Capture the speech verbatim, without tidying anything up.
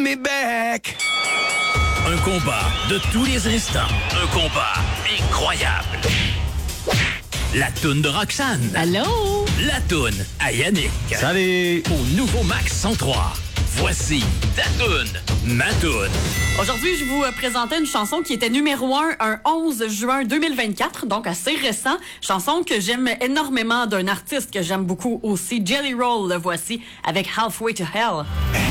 Me back. Un combat de tous les instants. Un combat incroyable. La toune de Roxane. Allô? La toune à Yannick. Salut! Au nouveau Max cent trois. Voici ta toune, ma toune. Aujourd'hui, je vous présentais une chanson qui était numéro un un onze juin deux mille vingt-quatre, donc assez récent. Chanson que j'aime énormément d'un artiste que j'aime beaucoup aussi, Jelly Roll, le voici, avec Halfway to Hell.